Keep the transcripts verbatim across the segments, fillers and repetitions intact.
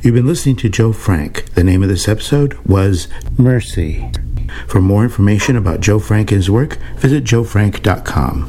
You've been listening to Joe Frank. The name of this episode was Mercy. For more information about Joe Frank and his work, visit joe frank dot com.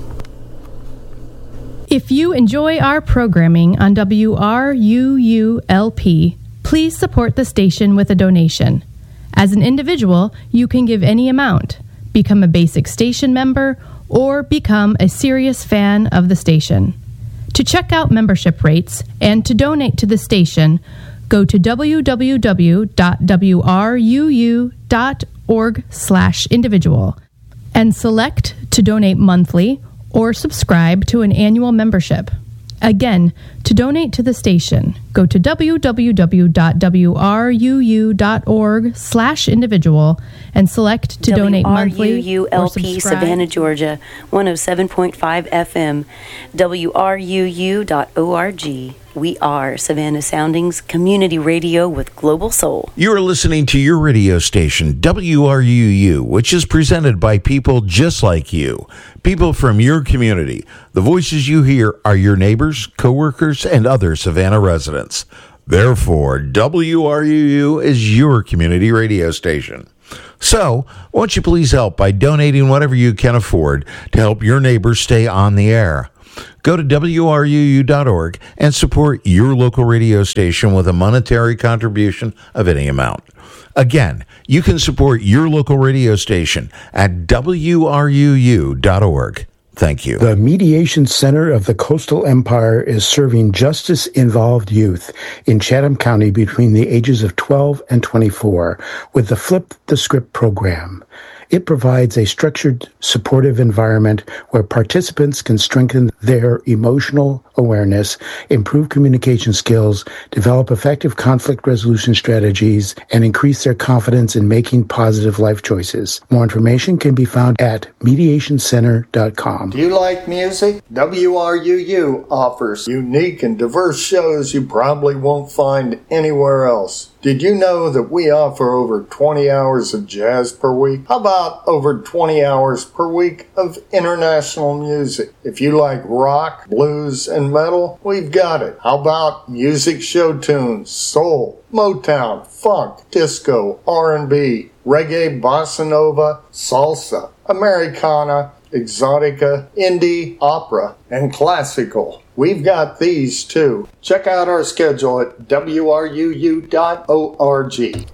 If you enjoy our programming on W R U U L P, please support the station with a donation. As an individual, you can give any amount, become a basic station member, or become a serious fan of the station. To check out membership rates and to donate to the station, go to w w w dot w r u u dot org slash individual and select to donate monthly or subscribe to an annual membership. Again, to donate to the station, go to w w w dot w r u u dot org slash individual and select to donate monthly W R U U L P Savannah, Georgia, one oh seven point five F M, w r u u dot org. We are Savannah Soundings Community Radio with Global Soul. You are listening to your radio station, W R U U, which is presented by people just like you, people from your community. The voices you hear are your neighbors, coworkers, and other Savannah residents. Therefore, W R U U is your community radio station. So, won't you please help by donating whatever you can afford to help your neighbors stay on the air? Go to w r u u dot org and support your local radio station with a monetary contribution of any amount. Again, you can support your local radio station at w r u u dot org. Thank you. The Mediation Center of the Coastal Empire is serving justice-involved youth in Chatham County between the ages of twelve and twenty-four with the Flip the Script program. It provides a structured, supportive environment where participants can strengthen their emotional awareness, improve communication skills, develop effective conflict resolution strategies, and increase their confidence in making positive life choices. More information can be found at mediation center dot com. Do you like music? W R U U offers unique and diverse shows you probably won't find anywhere else. Did you know that we offer over twenty hours of jazz per week? How about over twenty hours per week of international music? If you like rock, blues, and metal, we've got it. How about music show tunes, soul, Motown, funk, disco, R and B, reggae, bossa nova, salsa, Americana, exotica, indie, opera, and classical? We've got these too. Check out our schedule at w r u u dot org.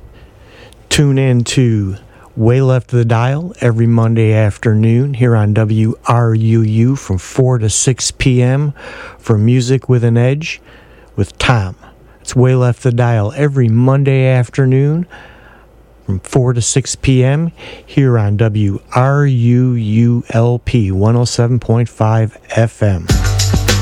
Tune in to Way Left of the Dial every Monday afternoon here on W R U U from four to six p.m. for Music with an Edge with Tom. It's Way Left of the Dial every Monday afternoon from four to six p.m. here on W R U U L P one oh seven point five F M.